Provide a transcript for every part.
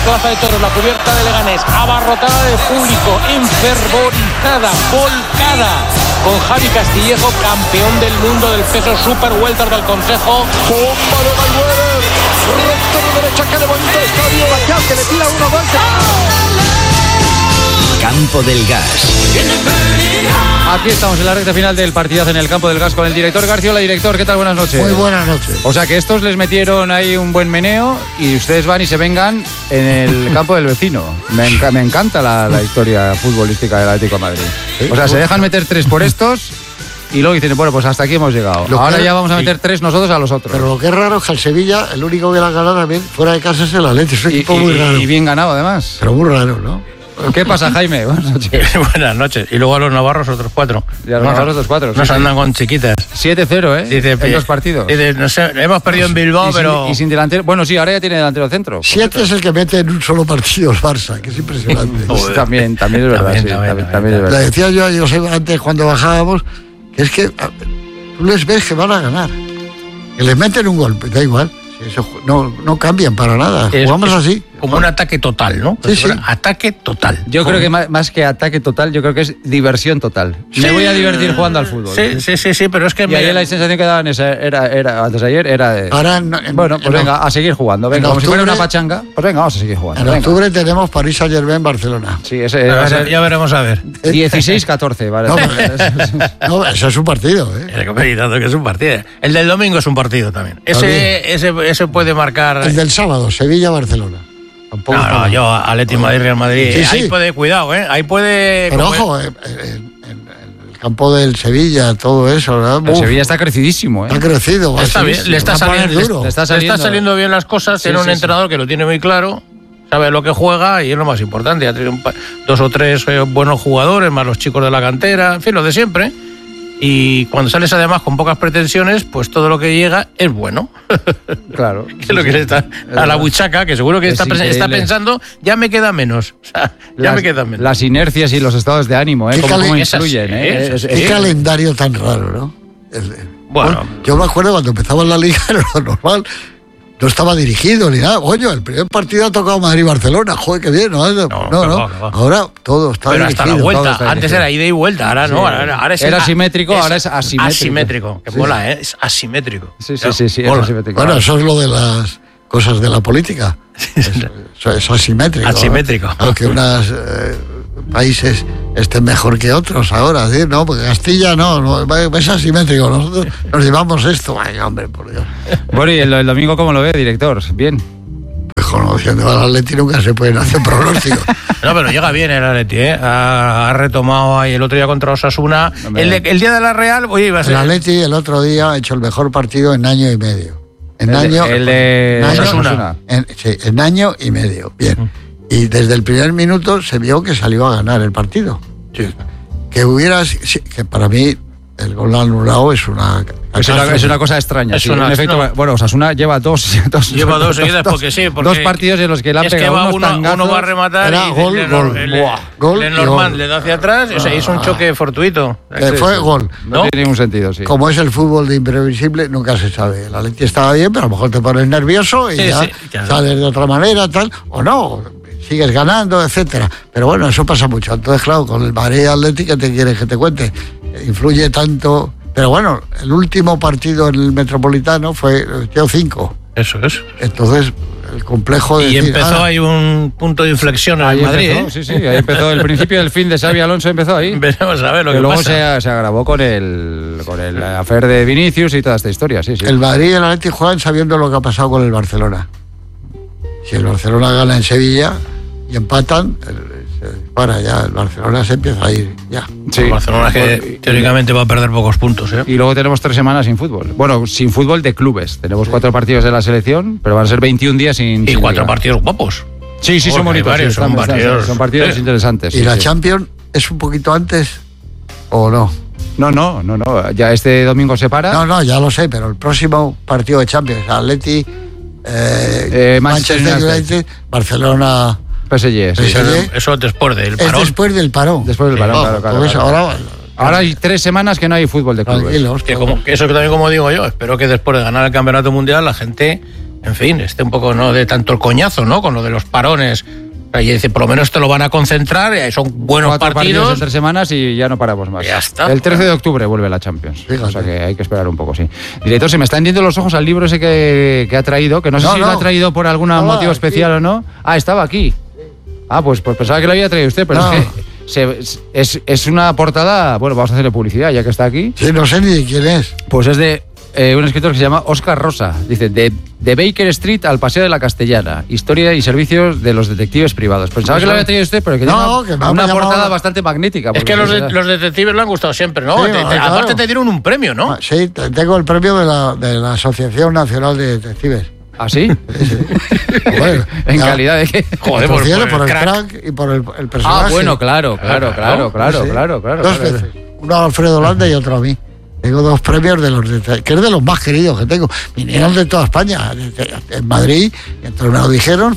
Plaza de Toros, la cubierta de Leganés, abarrotada de público, enfervorizada, volcada, con Javi Castillejo, campeón del mundo del peso super welter del Consejo. Bomba de Mayweather, recto de derecha que levanta el estadio, Bacán, que le tira uno más. Campo del Gas. Aquí estamos en la recta final del partidazo en el Campo del Gas con el director Garciola. Director, ¿qué tal? Buenas noches. Muy buenas noches. O sea que estos les metieron ahí un buen meneo y ustedes van y se vengan en el campo del vecino. Me encanta la historia futbolística del Atlético de Madrid. O sea, se dejan meter 3 por estos y luego dicen, bueno, pues hasta aquí hemos llegado. Ahora ya vamos a meter 3 nosotros a los otros. Pero lo que es raro es que el Sevilla, el único que la ha ganado también fuera de casa es el Atleti. Es un equipo muy raro. Y bien ganado además. Pero muy raro, ¿no? ¿Qué pasa, Jaime? Buenas noches. Buenas noches. Y luego a los navarros otros 4. Y a los navarros otros 4. Nos andan con chiquitas. 7-0, ¿eh? Dice, en 2 partidos. Dice, no sé, hemos perdido en Bilbao, pero... Y sin delantero. Bueno, sí, ahora ya tiene delantero centro. 7 es el que mete en un solo partido el Barça, que es impresionante. También es verdad, también es verdad. Le decía yo a José antes cuando bajábamos, que es que tú les ves que van a ganar. Que les meten un golpe, da igual. Eso no cambian para nada. Jugamos así. Como un ataque total, ¿no? Sí. Ataque total. Yo creo que más que ataque total, yo creo que es diversión total. Sí. Me voy a divertir jugando al fútbol. Sí, pero es que... Y ayer la sensación que daban era antes de ayer era de... Ahora bueno, pues venga, a seguir jugando. Venga, como si fuera una pachanga, pues venga, vamos a seguir jugando. En octubre tenemos París Saint-Germain, Barcelona. Sí, ese va a ser... Ya veremos a ver. 16-14, vale. No, eso es un partido, ¿eh? Que es un partido. El del domingo es un partido también. Ese puede marcar... El del sábado, Sevilla-Barcelona. No, yo Atleti Madrid, Real Madrid. Sí. Ahí puede, cuidado, ahí puede... Pero ojo, en el campo del Sevilla, todo eso, ¿verdad? El Sevilla está crecidísimo, ¿eh? Ha crecido. Está bien, le está saliendo bien las cosas, tiene un entrenador que lo tiene muy claro, sabe lo que juega y es lo más importante. Ha tenido 2 o 3 buenos jugadores, más los chicos de la cantera, en fin, lo de siempre. Y cuando sales además con pocas pretensiones, pues todo lo que llega es bueno. Claro. Que es lo que está a la buchaca, que seguro que está pensando, ya me queda menos. O sea, me queda menos. Las inercias y los estados de ánimo, ¿eh? ¿Cómo influyen? Qué calendario tan raro, ¿no? Bueno, yo me acuerdo cuando empezaba la liga, era lo normal. No estaba dirigido ni nada. Oye, el primer partido ha tocado Madrid-Barcelona. Joder, qué bien. No. Ahora todo está pero dirigido. hasta la vuelta. Antes era ida y vuelta. Ahora no. Ahora es era simétrico, ahora es asimétrico. Asimétrico. Que mola, ¿eh? Es asimétrico. Sí, es asimétrico. Bueno, eso es lo de las cosas de la política. Eso es asimétrico. Asimétrico. Aunque unos países estén mejor que otros ahora, ¿sí? ¿No? Porque Castilla no, es asimétrico. Nosotros nos llevamos esto. Ay, hombre, por Dios. Bueno, y el domingo, ¿cómo lo ve, director? ¿Bien? Pues conociendo al Atleti nunca se pueden hacer pronósticos. No, pero llega bien el Atleti, ¿eh? Ha retomado ahí el otro día contra Osasuna. El día de la Real, oye, iba a ser... El Atleti el otro día ha hecho el mejor partido en año y medio. En año y medio. Bien. Y desde el primer minuto se vio que salió a ganar el partido. Sí. Que para mí el gol anulado es una cosa extraña. Bueno, Osasuna lleva dos seguidas porque dos partidos en los que le han pegado unos tangazos. Uno va a rematar era gol. Lenormand le da hacia atrás, o sea, hizo un choque fortuito. Fue gol. No tiene ningún sentido, sí. Como es el fútbol de imprevisible, nunca se sabe. El Atleti estaba bien, pero a lo mejor te pones nervioso y sales de otra manera, tal, o no. Sigues ganando, etcétera. Pero bueno, eso pasa mucho. Entonces, claro, con el Madrid Atleti, ¿qué te quieres que te cuente? Influye tanto. Pero bueno, el último partido en el Metropolitano fue 5. Eso es. Entonces, el complejo de... Y empezó ahí un punto de inflexión en Madrid. Sí, ahí empezó el principio del fin de Xabi Alonso, empezó ahí. Veremos a ver lo que luego pasa. se agravó con el afer de Vinicius y toda esta historia, sí. El Madrid y el Atleti juegan sabiendo lo que ha pasado con el Barcelona. Si el Barcelona gana en Sevilla y empatan, el Barcelona se empieza a ir ya. Sí. El Barcelona que teóricamente va a perder pocos puntos, ¿eh? Y luego tenemos 3 semanas sin fútbol. Bueno, sin fútbol de clubes. Tenemos 4 partidos de la selección, pero van a ser 21 días sin... Y 4 partidos guapos. Sí, son bonitos. Son partidos interesantes. ¿Y la Champions es un poquito antes o no? No. Ya este domingo se para. No, ya lo sé, pero el próximo partido de Champions, Atleti, Manchester United, Barcelona... PSG. Eso después del parón. Es después del parón. Claro. Ahora hay 3 semanas que no hay fútbol de clubes. Que eso que también, como digo yo, espero que después de ganar el Campeonato Mundial la gente en fin, esté un poco no de tanto el coñazo, ¿no? Con lo de los parones. Y dice, por lo menos te lo van a concentrar, son buenos 4 partidos en 3 semanas y ya no paramos más. Ya está. El 13 de octubre vuelve la Champions. Fíjate. O sea que hay que esperar un poco, sí. Director, se me están yendo los ojos al libro ese que ha traído, que no sé si lo ha traído por algún motivo especial o no. Ah, estaba aquí. Pues pensaba que lo había traído usted, pero es que es una portada. Bueno, vamos a hacerle publicidad ya que está aquí. Sí, no sé ni de quién es. Pues es de un escritor que se llama Óscar Rosa. Dice, de Baker Street al Paseo de la Castellana, historia y servicios de los detectives privados. Pensaba que lo había traído usted, pero que tiene una portada bastante magnífica. Es que los detectives le han gustado siempre, ¿no? Sí, aparte te dieron un premio, ¿no? Sí, tengo el premio de la Asociación Nacional de Detectives. ¿Ah, sí? Sí. Bueno, ¿En calidad de qué? Joder, por el crack y por el personaje. Bueno, claro. 2 veces. Uno a Alfredo Landa y otro a mí. Tengo 2 premios que es de los más queridos que tengo. Vinieron de toda España, en Madrid, y entonces me lo dijeron,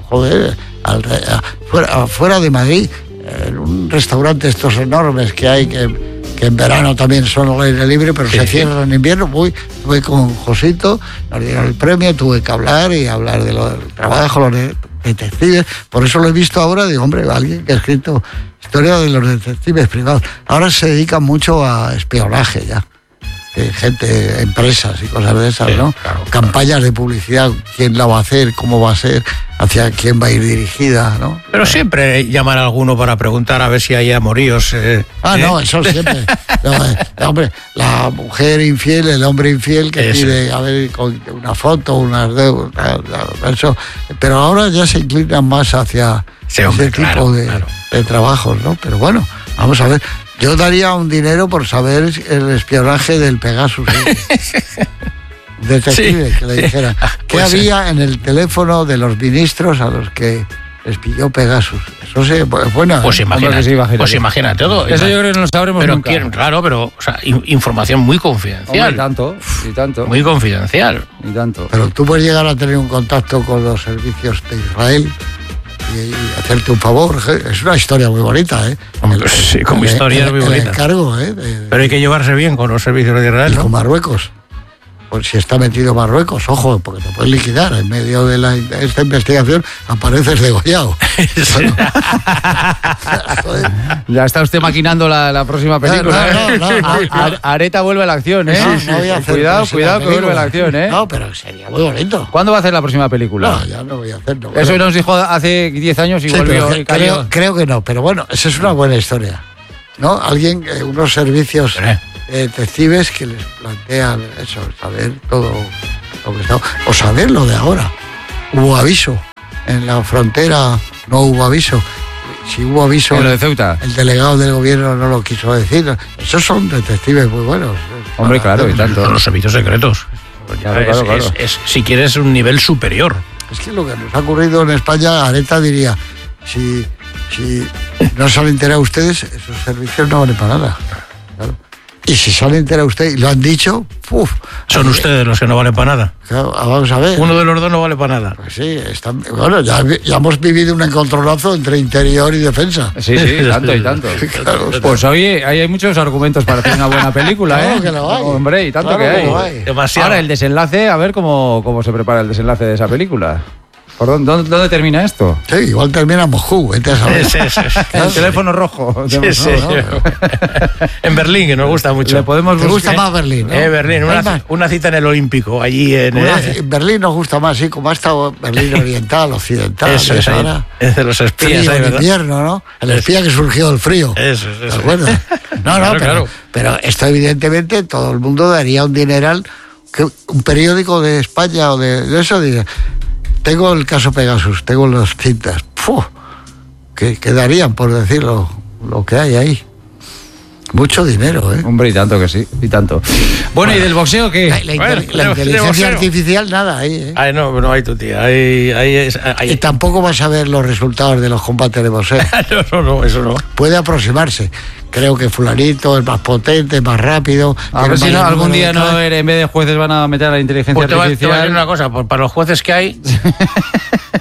fuera de Madrid, en un restaurante estos enormes que hay, que en verano también son al aire libre, pero se cierran en invierno. Estuve con Josito, nos dieron el premio, tuve que hablar del trabajo de los detectives. Por eso lo he visto ahora, digo, hombre, alguien que ha escrito historia de los detectives privados. Ahora se dedican mucho a espionaje ya. Gente, empresas y cosas de esas, ¿no? Claro. Campañas de publicidad, quién la va a hacer, cómo va a ser, hacia quién va a ir dirigida, ¿no? Pero siempre llaman a alguno para preguntar a ver si hay amoríos. No, eso siempre. Hombre, la mujer infiel, el hombre infiel que pide, a ver, con una foto, unas deudas, eso. Pero ahora ya se inclinan más hacia ese tipo de trabajos, ¿no? Pero bueno, vamos a ver. Yo daría un dinero por saber el espionaje del Pegasus. Detective, que le dijera qué había en el teléfono de los ministros a los que les pilló Pegasus. Eso sí, bueno. Pues imagínate todo. Eso yo creo que no lo sabremos nunca. Claro, pero información muy confidencial. Y tanto. Muy confidencial. Y tanto. Pero tú puedes llegar a tener un contacto con los servicios de Israel y hacerte un favor. Es una historia muy bonita, ¿eh? Sí, como historia es muy bonita. El encargo, pero hay que llevarse bien con los servicios de Israel, ¿no? Con Marruecos. Pues si está metido Marruecos, ojo, porque te puedes liquidar. En medio de esta investigación apareces degollado. Ya está usted maquinando la próxima película. No. Areta vuelve a la acción, ¿eh? No voy a hacer Cuidado que vuelve a la acción, ¿eh? No, pero sería muy bonito. ¿Cuándo va a hacer la próxima película? No, ya no voy a hacerlo. Eso nos dijo hace 10 años y volvió y cayó. Creo que no, pero bueno, esa es una buena historia, ¿no? Unos servicios detectives que les plantean eso, saber todo lo que está, o saber lo de ahora. Hubo aviso en la frontera, no hubo aviso. Si hubo aviso, en lo de Ceuta, el delegado del gobierno no lo quiso decir. Esos son detectives muy buenos. Hombre, claro, y tanto. Son los servicios secretos. Claro. Es, si quieres, un nivel superior. Es que lo que nos ha ocurrido en España, Areta diría, si no se han enterado ustedes, esos servicios no valen para nada. Claro. Y si se han enterado ustedes y lo han dicho, son ustedes los que no valen para nada. Claro, vamos a ver. Uno de los dos no vale para nada. Pues sí, bueno, ya hemos vivido un encontronazo entre interior y defensa. Sí, tanto y tanto. Claro. Pues oye, hay muchos argumentos para hacer una buena película, claro, que lo hay. Hombre, y tanto que hay. Demasiado. Ahora el desenlace, a ver cómo se prepara el desenlace de esa película. ¿Por dónde termina esto? Sí, igual termina en Moscú, vete a saber. El teléfono rojo. Sí. En Berlín, que nos gusta mucho. ¿Te gusta más Berlín? ¿no? Berlín, una cita en el Olímpico, allí en Berlín nos gusta más, sí, como ha estado Berlín oriental, occidental. Eso es ahora. Es de los espías, frío, en invierno, ¿no? El espía que surgió del frío. Eso. ¿De acuerdo? Claro. Pero esto evidentemente todo el mundo daría un dineral. Que un periódico de España o de eso diría, tengo el caso Pegasus, tengo las cintas. Que darían por decirlo lo que hay ahí. Mucho dinero, ¿eh? Hombre, y tanto que sí, y tanto. Bueno, ¿y del boxeo qué? La inteligencia artificial, nada ahí, ¿eh? No hay tu tía. Y tampoco vas a ver los resultados de los combates de boxeo. No, eso no. Puede aproximarse. Creo que fulanito es más potente, más rápido. A ver si algún día en vez de jueces van a meter a la inteligencia artificial. Te voy a decir una cosa, para los jueces que hay...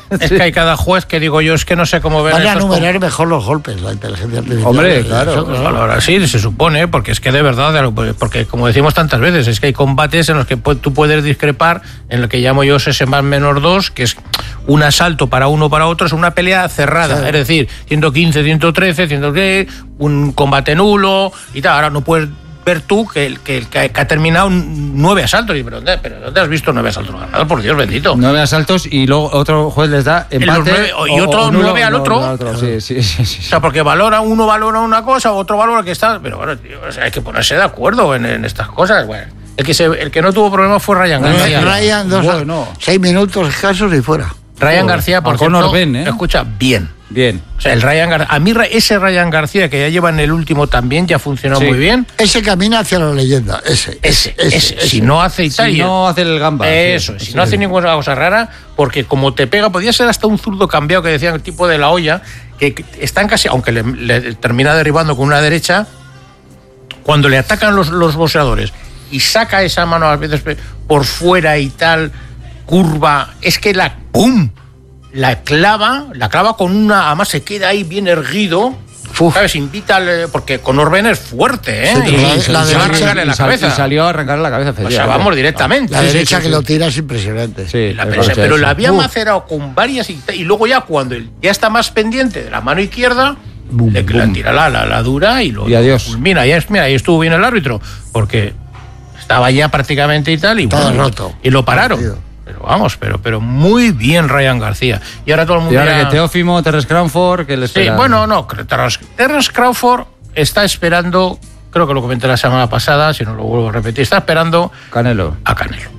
Es que hay cada juez que digo yo, es que no sé cómo ver. Van a numerar mejor los golpes, la inteligencia artificial. Hombre, claro. Ahora sí, se supone, porque es que de verdad, porque como decimos tantas veces, es que hay combates en los que tú puedes discrepar, en lo que llamo yo +2, que es un asalto para uno para otro, es una pelea cerrada, sí. Es decir, 115, 113, 113, un combate nulo y tal. Ahora no puedes ver tú que ha terminado 9 asaltos. ¿Pero dónde has visto 9 asaltos ganados? Por Dios bendito. 9 asaltos y luego otro juez les da empate. Y otro 9 al otro. Sí. O sea, porque uno valora una cosa, otro valora que está... Pero bueno, tío, o sea, hay que ponerse de acuerdo en estas cosas. Bueno, el que no tuvo problemas fue Ryan García. Ryan, 6 minutos escasos y fuera. Ryan García, por cierto, escucha, bien. O sea, a mí ese Ryan García que ya lleva en el último también ya funcionó muy bien. Ese camina hacia la leyenda, ese. Si no hace Italia. Si no hace el gamba. Eso, si no hace ninguna cosa rara, porque como te pega, podía ser hasta un zurdo cambiado que decían el tipo de La Hoya, que están casi, aunque le termina derribando con una derecha, cuando le atacan los boxeadores y saca esa mano a veces por fuera y tal, curva, es que ¡pum! La clava con una... Además se queda ahí bien erguido. ¿Sabes? Invita porque Conor Benn es fuerte, ¿eh? Sí, la derecha, va a arrancarle la cabeza. Y salió a arrancarle la cabeza. O sea, vamos directamente. La derecha que lo tira es impresionante. Sí, pero la había macerado con varias y luego ya cuando él ya está más pendiente de la mano izquierda, le tira la dura y adiós. Fulmina. Mira, ahí estuvo bien el árbitro, porque estaba ya prácticamente y tal, y todo roto. Y lo pararon. Pero vamos, pero muy bien Ryan García. Y ahora todo el mundo... Y ahora que Teófimo, Terence Crawford, que le espera... Sí, bueno, no, Terence Crawford está esperando, creo que lo comenté la semana pasada, si no lo vuelvo a repetir, está esperando... A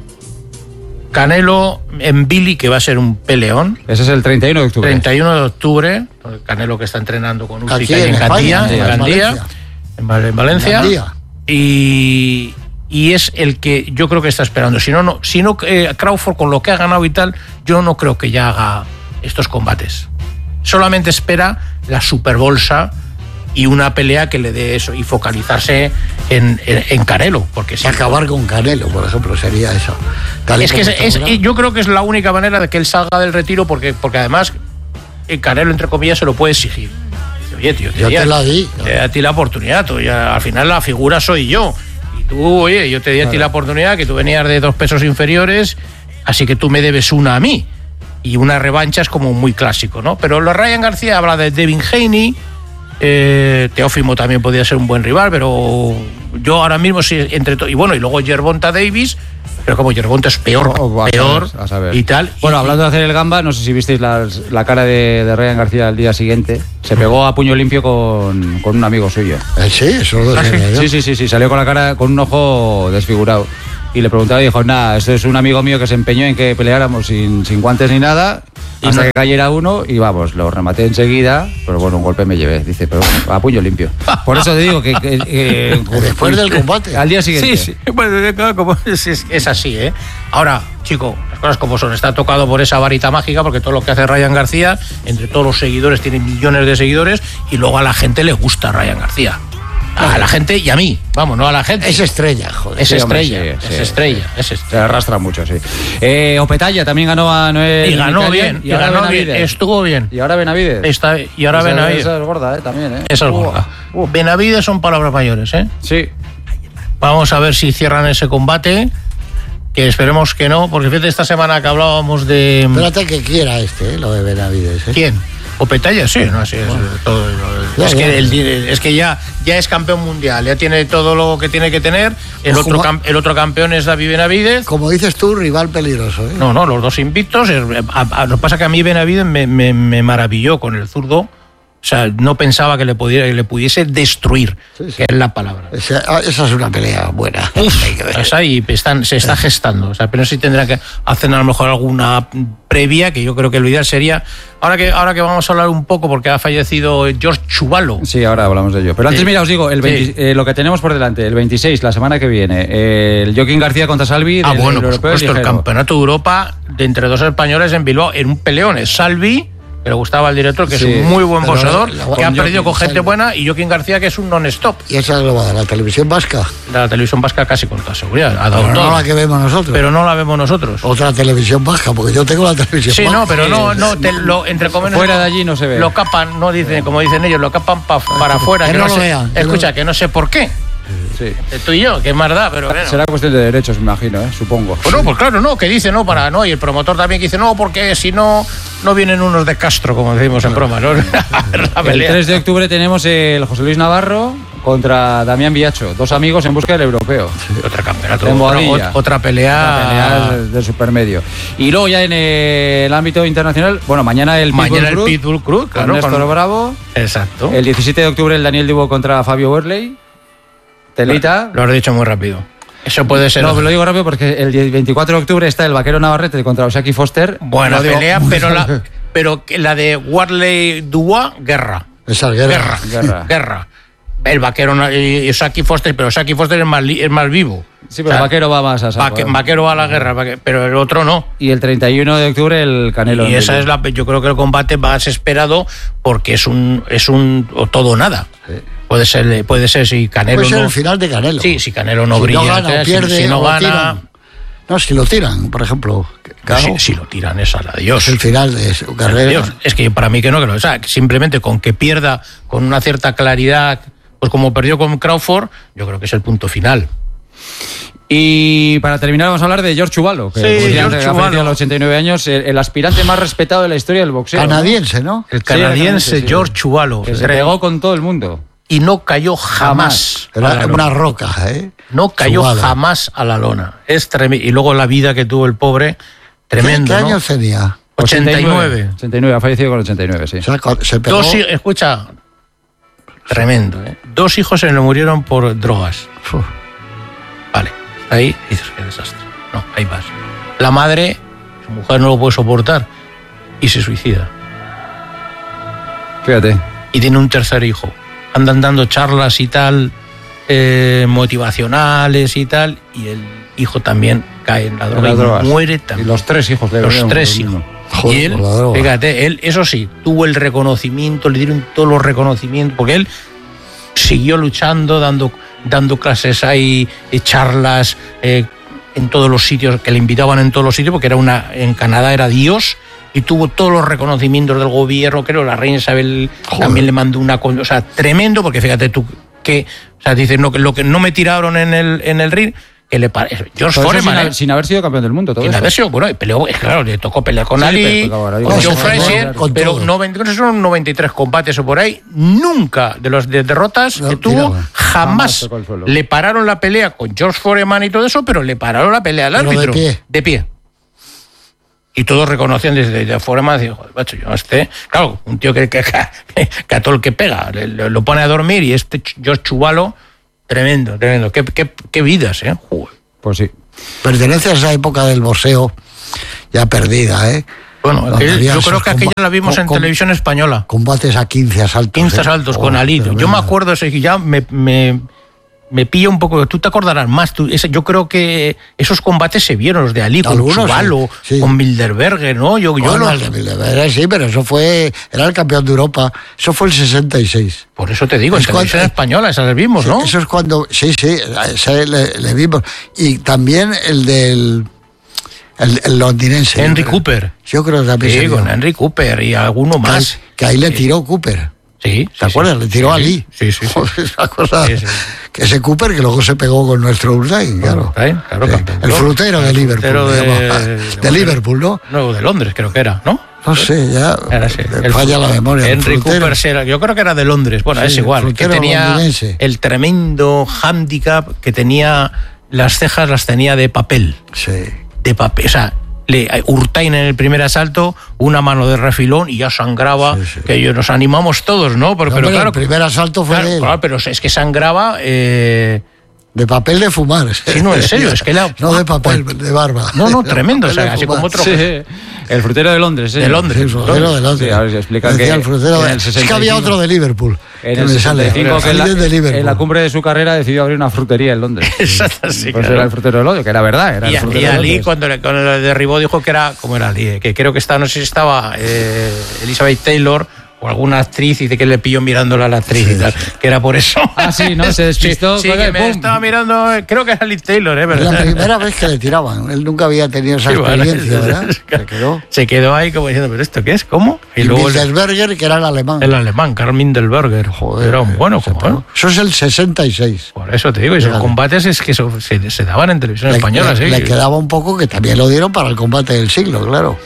Canelo en Billy, que va a ser un peleón. Ese es el 31 de octubre. 31 de octubre, Canelo que está entrenando con Usyk en Gandía, en Valencia. Y es el que yo creo que está esperando. Si no Crawford, con lo que ha ganado y tal, yo no creo que ya haga estos combates. Solamente espera la superbolsa y una pelea que le dé eso, y focalizarse en Canelo. Porque acabar con Canelo, por ejemplo, sería eso. Yo creo que es la única manera de que él salga del retiro, porque además Canelo, entre comillas, se lo puede exigir. Oye, tío, yo te la di. Te doy a ti la oportunidad. Al final la figura soy yo. Tú, oye, yo te di a ti la oportunidad, que tú venías de 2 pesos inferiores, así que tú me debes una a mí. Y una revancha es como muy clásico, ¿no? Pero Ryan García habla de Devin Haney, Teófimo también podría ser un buen rival, pero yo ahora mismo sí, y luego Gervonta Davis, pero como Gervonta es peor a saber. Y tal. Bueno, hablando de hacer el gamba, no sé si visteis la cara de Ryan García al día siguiente. Se pegó a puño limpio con un amigo suyo. Sí, eso lo sé. Sí, salió con la cara, con un ojo desfigurado. Y le preguntaba y dijo, nada, esto es un amigo mío que se empeñó en que peleáramos sin guantes ni nada, hasta que cayera uno, y vamos, lo rematé enseguida, pero bueno, un golpe me llevé. Dice, pero a puño limpio. Por eso te digo que después del combate. Al día siguiente. Sí. Bueno, es así, ¿eh? Ahora, chico, las cosas como son. Está tocado por esa varita mágica, porque todo lo que hace Ryan García, entre todos los seguidores, tiene millones de seguidores, y luego a la gente le gusta Ryan García. A la gente y a mí, vamos, no a la gente. Es estrella, joder. Es estrella. Se arrastra mucho, sí. Opetaya también ganó a Noel. Y ganó bien, estuvo bien. Y ahora Benavides. Esa es gorda, también, Esa es gorda. Benavides son palabras mayores, ¿eh? Sí. Vamos a ver si cierran ese combate, que esperemos que no, porque fíjate, esta semana que hablábamos de... Espérate que quiera lo de Benavides, ¿eh? ¿Quién? Opetaya, sí, no, sí, es que ya es campeón mundial, ya tiene todo lo que tiene que tener. El otro campeón es David Benavides. Como dices tú, rival peligroso, ¿eh? No, los dos invictos. Lo que pasa es que a mí Benavides me maravilló con el zurdo. O sea, no pensaba que le pudiese destruir, que es la palabra. Esa es una pelea buena. Esa y se está gestando. O sea, pero sí tendrá que hacer a lo mejor alguna previa, que yo creo que lo ideal sería... Ahora que vamos a hablar un poco, porque ha fallecido George Chuvalo. Sí, ahora hablamos de ello. Pero antes, mira, os digo, lo que tenemos por delante, el 26, la semana que viene, el Joaquín García contra Salvi. Bueno, por supuesto, el Campeonato de Europa de entre 2 españoles en Bilbao, en un peleón. Es Salvi que le gustaba al director, que es un muy buen boxeador, que ha perdido con gente buena, y Joaquín García, que es un non-stop. ¿Y esa es la televisión vasca? La televisión vasca casi con toda seguridad. Pero no la que vemos nosotros. Pero no la vemos nosotros. Otra televisión vasca, porque yo tengo la televisión vasca. Sí, no, pero entre comillas. Fuera de allí no se ve. Lo capan, no dicen, como dicen ellos, lo capan para afuera. Que no lo vean. Escucha, que no sé por qué. Sí. Tú y yo, que más da, pero bueno. Será cuestión de derechos, me imagino, supongo. Pues no, pues claro, no, que dice y el promotor también que dice porque si no vienen unos de Castro, como decimos en broma, ¿no? El 3 de octubre tenemos el José Luis Navarro contra Damián Villacho, 2 amigos en busca del europeo. Sí, otro campeonato, otra pelea del supermedio. Y luego ya en el ámbito internacional, mañana el Pitbull Cruz, claro, Néstor Bravo. Exacto. El 17 de octubre el Daniel Dubo contra Fabio Werley. Telita. Lo has dicho muy rápido. Eso puede ser. No, pero lo digo rápido porque el 24 de octubre está el Vaquero Navarrete contra Osaki Foster. Buena pelea, pero la de Warley Dubois, guerra. Esa Guerra. El Vaquero y Osaki Foster, pero Osaki Foster es más vivo. Sí, pero el Vaquero va más a saco. Vaquero va a la guerra, pero el otro no. Y el 31 de octubre el Canelo. Y esa es yo creo que el combate más esperado porque es un todo o nada. Sí. Puede ser si Canelo puede ser el final de Canelo. Sí, si Canelo no brilla, no gana, o pierde, si no gana. No, si lo tiran, por ejemplo. Claro. Si lo tiran, es a la Dios. Es el final de su carrera. Es que para mí que no. O sea, simplemente con que pierda con una cierta claridad, pues como perdió con Crawford, yo creo que es el punto final. Y para terminar vamos a hablar de George Chuvalo, que George Chuvalo, a los 89 años, el aspirante más respetado de la historia del boxeo. Canadiense, ¿no? El canadiense George Chuvalo. Que se pegó con todo el mundo. Y no cayó jamás. Era una roca, ¿eh? No cayó jamás a la lona. Es tremendo. Y luego la vida que tuvo el pobre, tremendo. ¿Qué años tenía? 89. 89, ha fallecido con 89, sí. O sea, se pegó. Escucha, tremendo, ¿eh? 2 hijos se le murieron por drogas. Vale, ahí dices, qué desastre. No, ahí vas. La madre, su mujer no lo puede soportar y se suicida. Fíjate. Y tiene un tercer hijo. Andan dando charlas y tal, motivacionales y tal, y el hijo también cae en la droga y muere también. Y los 3 hijos de los 3 hijos. Joder, y él, fíjate, él, eso sí, tuvo el reconocimiento, le dieron todos los reconocimientos, porque él siguió luchando, dando clases ahí, charlas en todos los sitios, que le invitaban en todos los sitios, porque en Canadá era Dios, y tuvo todos los reconocimientos del gobierno. Creo la reina Isabel también le mandó o sea, tremendo, porque fíjate tú que, o sea, dices, lo que no me tiraron en el ring, que le parece. George Foreman, sin haber sido campeón del mundo, todo sin eso. haber sido, peleó, claro, le tocó pelear con Ali, con Joe Frazier, pero son 93 combates o por ahí. Nunca de las derrotas que tuvo, jamás le pararon la pelea con George Foreman y todo eso, pero le pararon la pelea al árbitro. De pie. Y todos reconocían desde Foreman, digo, joder, macho, yo claro, un tío que a todo el que pega, lo pone a dormir, y George Chuvalo, tremendo. Qué vidas, ¿eh? Joder. Pues sí. Pertenece a esa época del boxeo ya perdida, ¿eh? Bueno, yo creo que aquella la vimos en televisión española. Combates a 15 asaltos. 15 asaltos con Ali. Yo me acuerdo, ya me pilla un poco. Tú te acordarás más. Yo creo que esos combates se vieron, los de Ali, con Chuvalo, sí. Con Bilderberger, ¿no? El de Bilderberger, sí, pero era el campeón de Europa. Eso fue el 66. Por eso te digo, en televisión española, esas le vimos, ¿no? Eso es cuando, sí, le vimos. Y también el del... El londinense. Henry Cooper. Yo creo que también. Sí, con Henry Cooper y alguno más. Que ahí le tiró Cooper. Sí. ¿Te acuerdas? Le tiró a Ali. Sí. Esa cosa. Sí. Que ese Cooper que luego se pegó con nuestro Urdain, claro. Claro, sí. El frutero de Liverpool. De Liverpool, ¿no? No, de Londres creo que era, ¿no? No sé, ya. Falla la memoria. Henry Cooper, yo creo que era de Londres. Bueno, es igual. Que tenía el tremendo hándicap que tenía. Las cejas las tenía de papel. Sí. De papel, o sea, Urtain en el primer asalto, una mano de refilón y ya sangraba, sí. Que nos animamos todos, ¿no? Pero claro, el primer asalto fue de él. Claro, pero es que sangraba. De De papel de fumar. Sí, no, en serio, es que no de papel, de barba. No, tremendo, o sea, así como otro... Sí. El frutero de Londres, ¿eh? De Londres. El frutero de Londres. Sí, a ver si explica Decía que el frutero de... Es que había otro de Liverpool. En el 65, que en la cumbre de su carrera decidió abrir una frutería en Londres. Exacto, sí, pues era el frutero de Londres, que era verdad. Era el frutero y Ali, de cuando le derribó, dijo que era... ¿Cómo era Ali? Que creo que no sé si estaba Elizabeth Taylor o alguna actriz, y dice que le pilló mirándola a la actriz y tal, que era por eso. Ah, sí, ¿no? Se despistó. Sí, que me estaba mirando, creo que era Liz Taylor, ¿verdad? La primera vez que le tiraban, él nunca había tenido esa experiencia, ¿verdad? Se quedó ahí como diciendo, ¿pero esto qué es? ¿Cómo? Y luego Mindelberger, que era el alemán. El alemán, Karl Mindelberger. Joder. Era un bueno jugador. Eso es el 66. Por eso te digo, y esos combates es que se daban en televisión española. Le quedaba un poco, que también lo dieron para el combate del siglo, claro.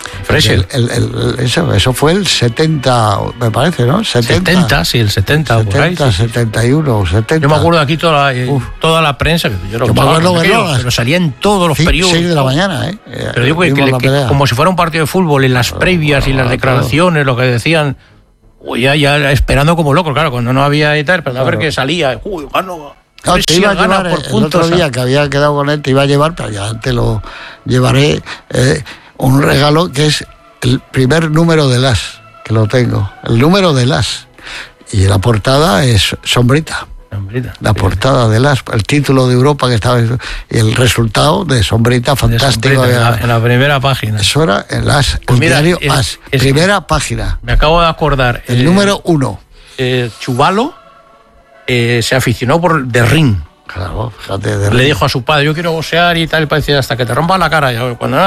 Eso fue el 70, me parece, ¿no? 70, sí, el 70. 70, por ahí, 71, 70. Yo me acuerdo aquí toda la prensa, que yo no pero salía en todos los periódicos. 6 de la mañana, ¿eh? Pero digo que como si fuera un partido de fútbol, en las previas y las declaraciones, lo que decían, ya esperando como loco, claro, cuando no había y tal, pero a ver qué salía. Gano. No, te iba a llevar por puntos, el otro día que había quedado con él, te iba a llevar, pero ya te lo llevaré, un regalo que es el primer número del As, que lo tengo, el número del As, y la portada es Sombrita. La portada del As, el título de Europa que estaba, y el resultado de Sombrita, fantástico. En la primera página. Eso era el As, pues el diario As, primera página. Me acabo de acordar. El número 1. Chuvalo se aficionó por The Ring. Claro, fíjate. Le dijo a su padre, yo quiero boxear y tal, y decía, hasta que te rompa la cara.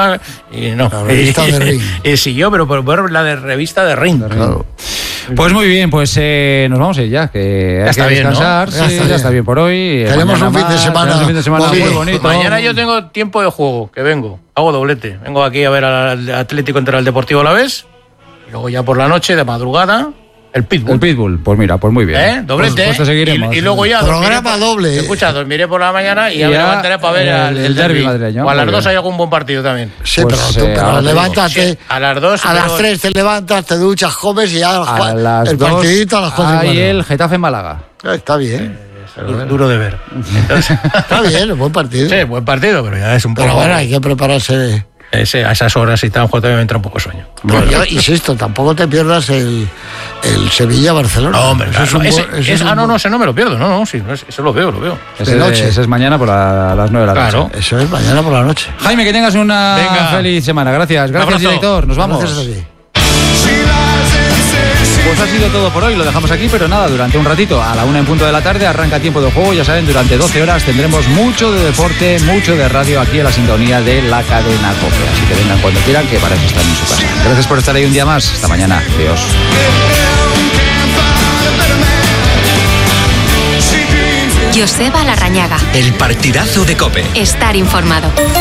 Y no. La revista de Ring. Y siguió, pero por la de revista de Ring. Claro. Pues muy bien, pues nos vamos a ir ya, que hay que descansar. Bien, ¿no? Ya está bien por hoy. Tenemos un fin de semana muy bonito. Mañana yo tengo tiempo de juego, que vengo. Hago doblete. Vengo aquí a ver al Atlético contra el Deportivo Alavés. Y luego ya por la noche, de madrugada, el Pitbull. Pues mira, pues muy bien. Doblete. Pues seguiremos. Y luego ya programa doble. Escucha, dormiré por la mañana y ya me levantaré para ver el derbi madrileño. O a las 2 hay algún buen partido también. Sí, pues, pero levántate. Sí, a las 2. A las 3 te levantas, te duchas, comes y ya el partidito a las 4. Ahí el Getafe Málaga. Está bien. Duro de ver. Está bien, buen partido. Sí, buen partido, pero ya es un poco. Pero bueno, hay que prepararse. A esas horas, si tan también me entra un poco de sueño. Bueno, yo insisto, tampoco te pierdas el Sevilla-Barcelona. No, hombre, claro. Ese no me lo pierdo, sí, eso lo veo. Ese es mañana por las 9 de la noche. Claro. Eso es mañana por la noche. Jaime, que tengas una feliz semana. Gracias, director. Nos vamos. Gracias a ti. Pues ha sido todo por hoy, lo dejamos aquí, pero nada, durante un ratito, a la 1 en punto de la tarde, arranca Tiempo de Juego, ya saben, durante 12 horas tendremos mucho de deporte, mucho de radio aquí en la sintonía de la cadena COPE, así que vengan cuando quieran, que para eso están en su casa. Gracias por estar ahí un día más, hasta mañana, adiós. Joseba Larrañaga. El partidazo de COPE. Estar informado.